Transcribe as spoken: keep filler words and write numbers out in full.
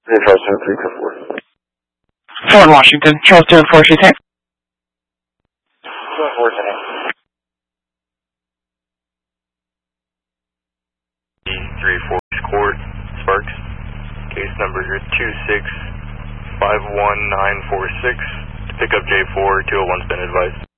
Charles two three two four. Fort Washington, Charles two four three ten. two four ten. three four Court, Sparks. Case number two six five one nine four six. Pick up J four, two oh one's been advised.